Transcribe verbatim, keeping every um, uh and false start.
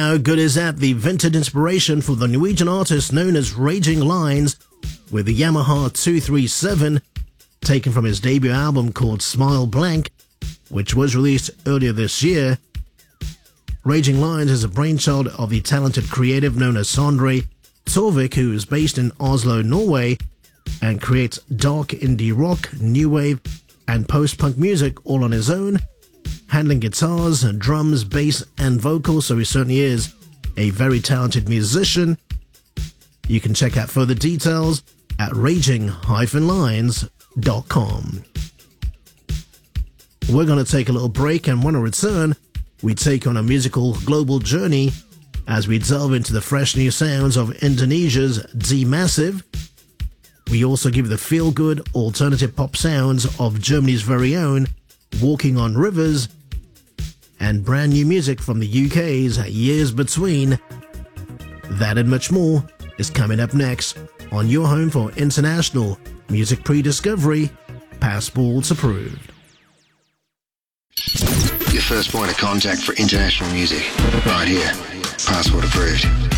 How good is that? The vintage inspiration for the Norwegian artist known as Raging Lines with the Yamaha two thirty-seven, taken from his debut album called Smile Blank, which was released earlier this year. Raging Lines is a brainchild of the talented creative known as Sondre Torvik, who is based in Oslo, Norway, and creates dark indie rock, new wave, and post-punk music all on his own, handling guitars, drums, bass, and vocals, so he certainly is a very talented musician. You can check out further details at raging dash lines dot com. We're going to take a little break, and when I return, we take on a musical global journey as we delve into the fresh new sounds of Indonesia's D Massive. We also give the feel-good alternative pop sounds of Germany's very own Walking on Rivers, and brand new music from the U K's Years Between. That and much more is coming up next on your home for international music pre-discovery, Passports Approved. Your first point of contact for international music, right here, Passport Approved.